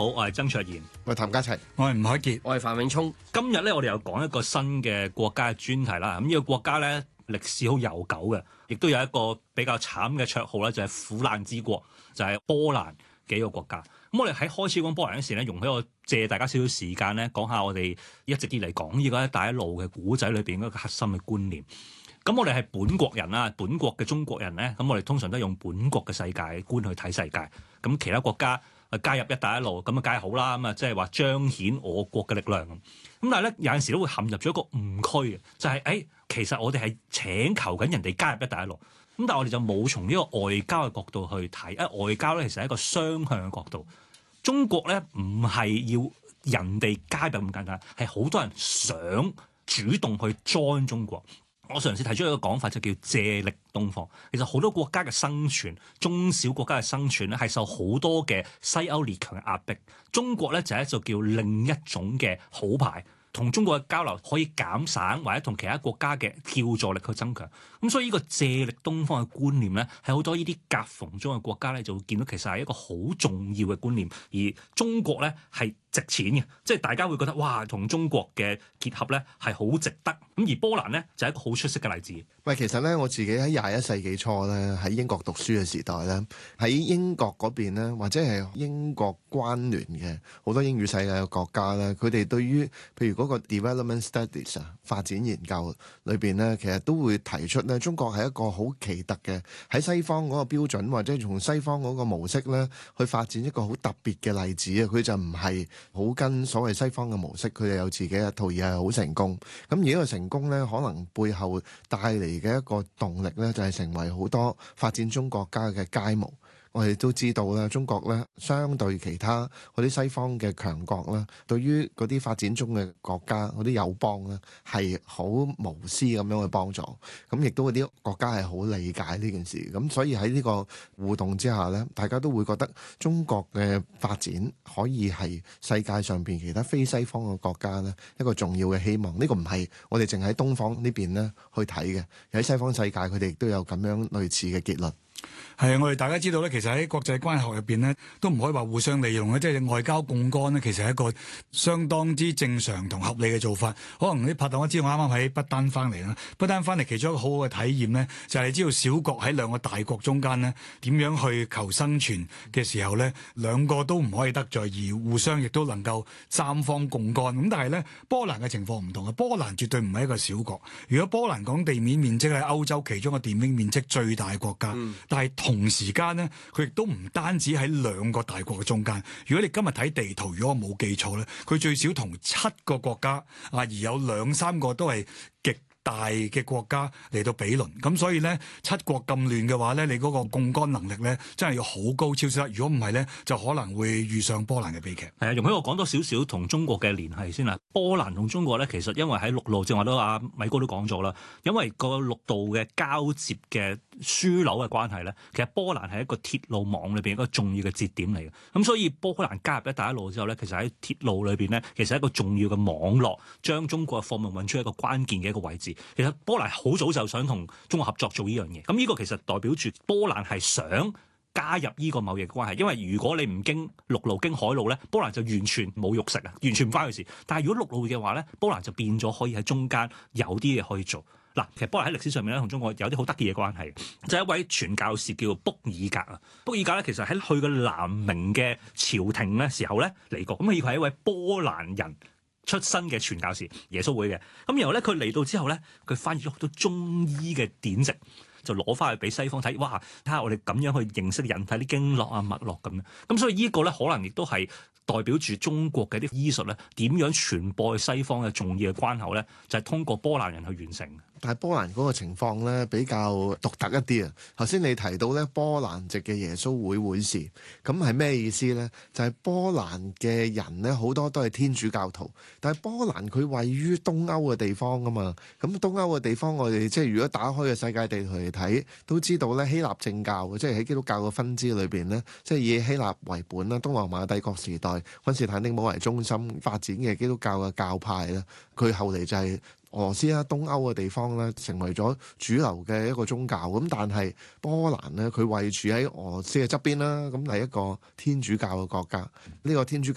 我係曾卓然， 我係譚家齊， 我係吳凱傑， 我係范永聰。 今日咧，我哋又講一個新嘅國家嘅專題啦。咁呢個國家咧，歷史好悠久嘅，亦都有一個比較慘嘅綽號咧，就係苦難之國，就係波蘭嘅一個國家。咁我哋喺開始講波蘭嗰時咧，容許我借大家少少時間咧，講下我哋一直以嚟講呢個一帶一路嘅古仔裏邊一個核心嘅觀念。咁我哋係本國人啦，本國嘅中國人咧，咁我哋通常都用本國嘅世界觀去睇世界。咁其他國家加入一帶一路，咁啊梗係好啦，咁啊即係話彰顯我國嘅力量。咁但係咧，有陣時都會陷入咗一個誤區嘅，就係其實我哋係請求緊人哋加入一帶一路，咁但係我哋就冇從呢個外交嘅角度去睇，因為外交咧其實係一個雙向嘅角度。中國咧唔係要人哋加入咁簡單，係好多人想主動去 join 中國。我嘗試提出一個講法，就叫借力東方。其實好多國家嘅生存，中小國家嘅生存咧，係受好多嘅西歐列強嘅壓迫。中國咧就係就叫另一種嘅好牌，同中國嘅交流可以減省，或者同其他國家嘅協助力去增強。咁所以呢個借力東方嘅觀念咧，係好多呢啲夾縫中嘅國家咧，就會見到其實係一個好重要嘅觀念。而中國咧係值錢嘅，即係大家會覺得哇，同中國嘅結合咧係好值得。咁而波蘭咧就係一個好出色嘅例子。 喂，其實咧我自己喺21世紀初咧喺英國讀書嘅時代咧，喺英國嗰邊咧，或者係英國關聯嘅好多英語世界嘅國家咧，佢哋對於譬如嗰個 development studies 啊，發展研究裏邊咧，其實都會提出咧，中國係一個好奇特嘅喺西方嗰個標準，或者從西方嗰個模式咧去發展一個好特別嘅例子啊！佢就唔係好跟所謂西方嘅模式，佢哋有自己一套，而係好成功。咁而呢個成功咧，可能背後帶嚟嘅一個動力咧，就係成為好多發展中國家嘅楷模。我哋都知道啦，中國咧相對其他嗰啲西方嘅強國啦，對於嗰啲發展中嘅國家嗰啲友邦咧，係好無私咁樣去幫助。咁亦都嗰啲國家係好理解呢件事。咁所以喺呢個互動之下咧，大家都會覺得中國嘅發展可以係世界上邊其他非西方嘅國家咧一個重要嘅希望。呢個唔係我哋淨喺東方呢邊咧去睇嘅，喺西方世界佢哋亦都有咁樣類似嘅結論。 係啊，我哋大家知道咧，其實喺國際關係學入邊咧，都唔可以話互相利用嘅，即係外交槓桿咧，其實係一個相當之正常同合理嘅做法。可能啲拍檔我知，我啱啱喺不丹翻嚟啦，不丹翻嚟其中一個好好嘅體驗咧，就係你知道小國喺兩個大國中間咧，點樣去求生存嘅時候咧，兩個都唔可以得罪，而互相亦都能夠三方槓桿。咁但係咧，波蘭嘅情況唔同啊，波蘭絕對唔係一個小國。如果波蘭講地面面積係歐洲其中嘅地面面積最大國家，但係同時間咧，佢亦都唔單止喺兩個大國嘅中間。如果你今日睇地圖，如果我冇記錯咧，佢最少同7個國家而有2-3個都係極大嘅國家嚟到比鄰。咁所以咧，7國咁亂嘅話咧，你嗰個槓桿能力咧，真係要好高超先得。如果唔係咧，就可能會遇上波蘭嘅悲劇。 係啊，容許我講多少少同中國嘅聯繫先啦。波蘭同中國咧，其實因為喺陸路，正話都阿米高都講咗啦，因為個陸道嘅交接嘅樞紐嘅關係咧，其實波蘭係一個鐵路網裏邊一個重要嘅節點嚟嘅。咁所以波蘭加入一帶一路之後咧，其實喺鐵路裏邊咧，其實係一個重要嘅網絡，將中國嘅貨物運出一個關鍵嘅一個位置。其實波蘭好早就想同中國合作做呢樣嘢，咁呢個其實代表住波蘭係想加入呢個貿易關係，因為如果你唔經陸路經海路咧，波蘭就完全冇肉食啊，完全唔關佢事。但係如果陸路嘅話咧，波蘭就變咗可以喺中間有啲嘢可以做。嗱，其實波蘭喺歷史上面咧同中國有啲好得意嘅關係，就係一位傳教士叫卜爾格啊。卜爾格咧其實喺去嘅南明嘅朝廷咧時候咧嚟過，咁佢係一位波蘭人出身嘅傳教士，耶穌會嘅。咁然後咧佢嚟到之後咧，佢翻譯咗好多中醫嘅典籍，就攞翻去俾西方睇，哇！睇下我哋咁樣去認識人體啲經絡啊、脈絡咁樣。咁所以呢個咧可能亦都係代表住中國嘅啲醫術咧點樣傳播去西方嘅重要嘅關口咧，就係通過波蘭人去完成。 但係波蘭嗰個情況咧比較獨特一啲啊！頭先你提到咧波蘭籍嘅耶穌會會士，咁係咩意思咧？就係波蘭嘅人咧好多都係天主教徒，但係波蘭佢位於東歐嘅地方啊嘛。咁東歐嘅地方我哋即係如果打開個世界地圖嚟睇，都知道咧希臘正教即係喺基督教嘅分支裏邊咧，即係以希臘為本啦，東羅馬帝國時代君士坦丁堡為中心發展嘅基督教嘅教派啦，佢後嚟就係俄羅斯啦、東歐嘅地方咧，成為咗主流嘅一個宗教。咁但係波蘭咧，佢位處喺俄羅斯嘅側邊啦，咁係一個天主教嘅國家。呢個天主教